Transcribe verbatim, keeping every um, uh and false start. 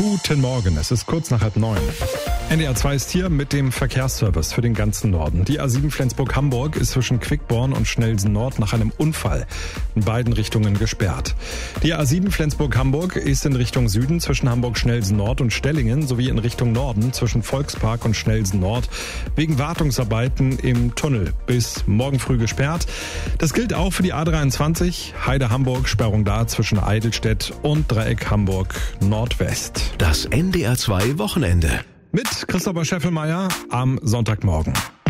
Guten Morgen, es ist kurz nach halb neun. N D R zwei ist hier mit dem Verkehrsservice für den ganzen Norden. Die A sieben Flensburg-Hamburg ist zwischen Quickborn und Schnelsen-Nord nach einem Unfall in beiden Richtungen gesperrt. Die A sieben Flensburg-Hamburg ist in Richtung Süden zwischen Hamburg-Schnelsen-Nord und Stellingen sowie in Richtung Norden zwischen Volkspark und Schnelsen-Nord wegen Wartungsarbeiten im Tunnel bis morgen früh gesperrt. Das gilt auch für die A dreiundzwanzig, Heide-Hamburg, Sperrung da zwischen Eidelstedt und Dreieck Hamburg Nordwest. Das N D R zwei Wochenende. Mit Christopher Scheffelmeier am Sonntagmorgen.